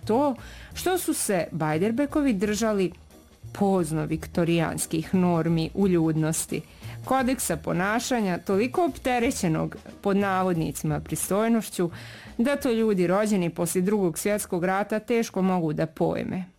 to što su se Bajderbekovi držali pozno viktorijanskih normi uljudnosti, kodeksa ponašanja toliko opterećenog pod navodnicima pristojnošću da to ljudi rođeni poslije Drugog svjetskog rata teško mogu da pojme.